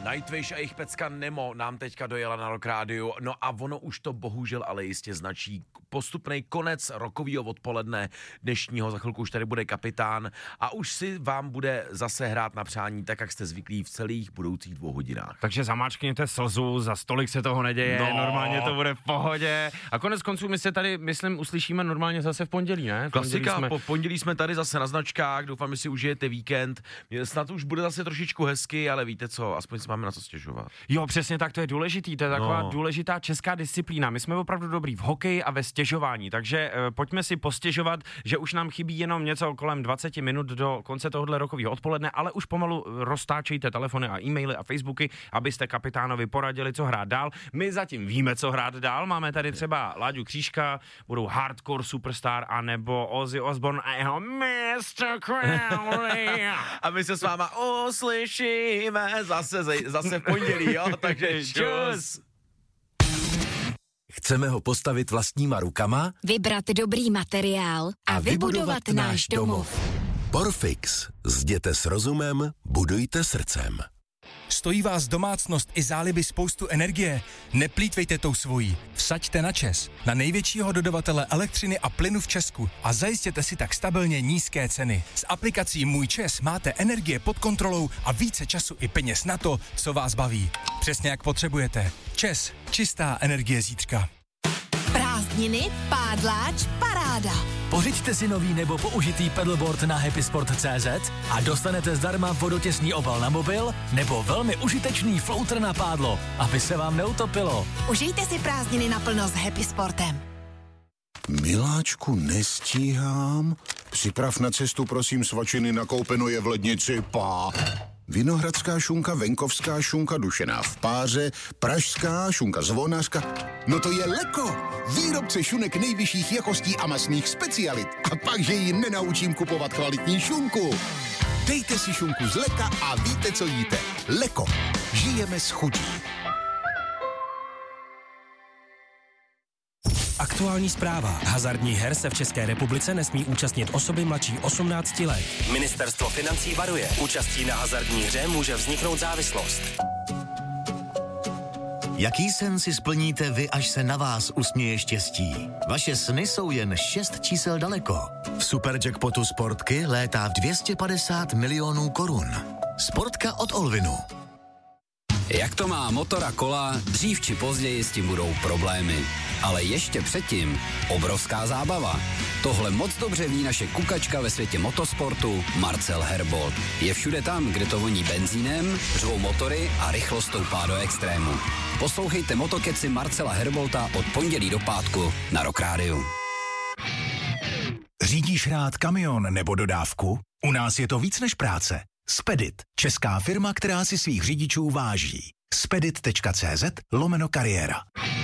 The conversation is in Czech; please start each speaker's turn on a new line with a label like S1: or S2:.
S1: Nightwish a jejich pecka Nemo nám teďka dojela na Rock Radio, no a ono už to bohužel ale jistě značí postupný konec rokového odpoledne dnešního, za chvilku už tady bude Kapitán a už si vám bude zase hrát na přání tak, jak jste zvyklí v celých budoucích 2 hodinách.
S2: Takže zamáčkněte slzu, za stolik se toho neděje, normálně to bude v pohodě a konec konců my se tady, myslím, uslyšíme normálně zase v pondělí, ne?
S1: Klasika, v pondělí jsme tady zase na značkách, doufám, že si užijete víkend, snad už bude zase trošičku hezky, ale víte co, aspoň si máme na co stěžovat.
S2: Jo, přesně tak, to je důležitý, to je taková důležitá česká disciplína. My jsme opravdu dobrý v hokeji a ve stěžování, takže pojďme si postěžovat, že už nám chybí jenom něco kolem 20 minut do konce tohohle rokového odpoledne, ale už pomalu roztáčejte telefony a e-maily a Facebooky, abyste Kapitánovi poradili, co hrát dál. My zatím víme, co hrát dál, máme tady třeba Láďu Křížka, budou Hardcore Superstar, anebo Ozzy Osbourne a jeho Mr. Crowley.
S1: A my se s váma uslyšíme zase v pondělí, jo? Takže čus!
S3: Chceme ho postavit vlastníma rukama,
S4: vybrat dobrý materiál a vybudovat náš domov.
S3: Porfix. Zděte s rozumem, budujte srdcem.
S5: Stojí vás domácnost i záliby spoustu energie? Neplýtvejte tou svojí. Vsaďte na ČEZ, na největšího dodavatele elektřiny a plynu v Česku a zajistěte si tak stabilně nízké ceny. S aplikací Můj ČEZ máte energie pod kontrolou a více času i peněz na to, co vás baví. Přesně jak potřebujete. ČEZ, čistá energie zítřka.
S4: Prázdniny, pádláč, paráda.
S6: Pořiďte si nový nebo použitý pedalboard na happysport.cz a dostanete zdarma vodotěsný obal na mobil nebo velmi užitečný floater na pádlo, aby se vám neutopilo.
S4: Užijte si prázdniny naplno s Happy Sportem.
S7: Miláčku, nestíhám. Připrav na cestu, prosím, svačiny, nakoupeno je v lednici, pá. Vinohradská šunka, venkovská šunka, dušená v páře, pražská šunka zvonařka. No to je Leko, výrobce šunek nejvyšších jakostí a masných specialit. A pak, že ji nenaučím kupovat kvalitní šunku. Dejte si šunku z Leka a víte, co jíte. Leko, žijeme s chutí.
S5: Aktuální zpráva. Hazardních her se v České republice nesmí účastnit osoby mladší 18 let.
S8: Ministerstvo financí varuje. Účastí na hazardní hře může vzniknout závislost.
S9: Jaký sen si splníte vy, až se na vás usměje štěstí? Vaše sny jsou jen 6 čísel daleko. V Superjackpotu Sportky létá v 250 milionů korun. Sportka od Olvinu.
S10: Jak to má motor a kola, dřív či později s tím budou problémy. Ale ještě předtím obrovská zábava. Tohle moc dobře ví naše kukačka ve světě motosportu Marcel Herbold. Je všude tam, kde to voní benzínem, řvou motory a rychlost stoupá do extrému. Poslouchejte Motokeci Marcela Herbolta od pondělí do pátku na Rock Radio.
S11: Řídíš rád kamion nebo dodávku? U nás je to víc než práce. Spedit, česká firma, která si svých řidičů váží. Spedit.cz/kariéra.